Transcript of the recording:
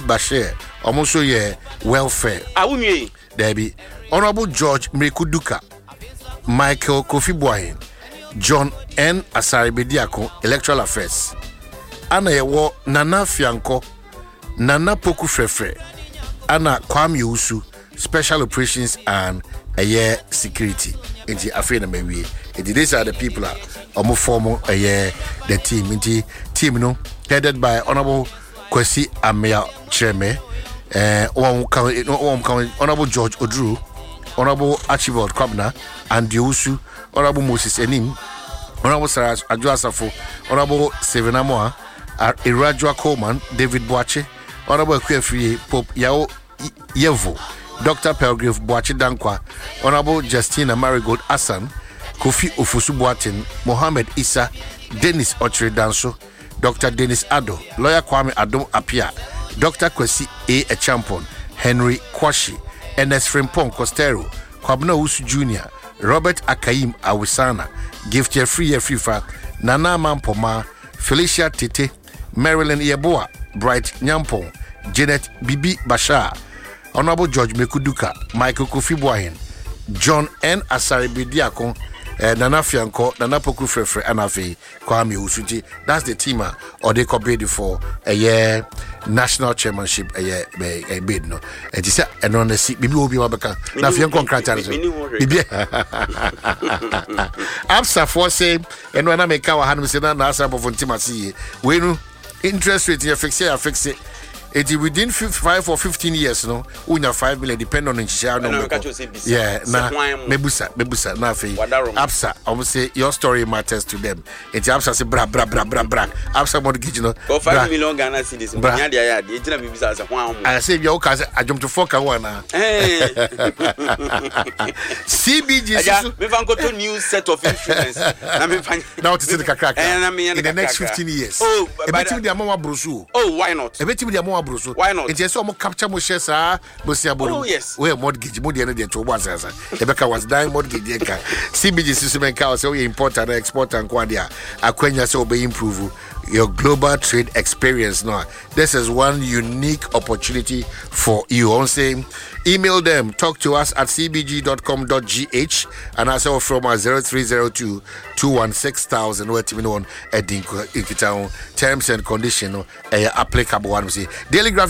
Bashir almost ye welfare awunye Debbie Honorable George Mrekuduka Michael Kofi Boahen John N. Asaribediako Electoral Affairs Ana yewo Nana Fianko Nana Poku Frefre Ana Kwame Usu Special Operations and Air Security inti afei na mawie inti these are the people omo form the team inti team no headed by Honorable Kwesi Amia Cheme Honorable George Odru Honorable Archibald Kwabna and Usu Honorable Moses Enim Honorable Sarah Adjuasafo Honorable Sevenamoa Irajua Coleman David Boache Honorable Kwefri Pope Yao Yevo Dr. Pelgrave Boache Dankwa Honorable Justina Marigold Assan Kofi Ofusu Boatin Mohammed Issa Dennis Ochre Danso Dr. Dennis Ado Lawyer Kwame Adom Apia Dr. Kwesi A. Echampon Henry Kwashi Ernest Frimpong Costero Kwabna Usu Jr. Robert Akaim Awisana Gift Free Frifa Nana Mampoma Felicia Tete Marilyn Yeboa Bright Nyampong Janet Bibi Bashar Honorable George Mekuduka Michael Kofi Boahen John N. Asaribediako Nana Fianko Nana Poku Frefre Anafe Kwame Usuti. That's the team or they could for a year national chairmanship a year bid no and you say and on the seat bibi obi wabeka na Fianko krata bibi absa for say and when I make our hand say na asa bofo ntimasi we no interest rate you fix it it within 5 or 15 years no unya 5 million depend on share no yeah na mebusa na fe absa I say your story matters to them it absa say bra absa mortgage no 5 million Ghana cedis nya dia ya de ejina bibisa say hwan I say you ka say ajom to 4 kan one na CBG me van go to new set of insurance na me fan now to see the crack in the next 15 years oh ebetim dia mama brosu oh why not ebetim dia Bruso. Why not? It is some capture mo shares oh yes. We mortgage mo dey na dey to was answer. Ebeka was dying mortgage dey ka. CBG system ka say we import and export and kwa dia. Akwanya say we improve your global trade experience now. This is one unique opportunity for you. On say email them, talk to us at cbg.com.gh and also from our 0302 216,000 where to know on terms and conditions applicable one say Daily Graphic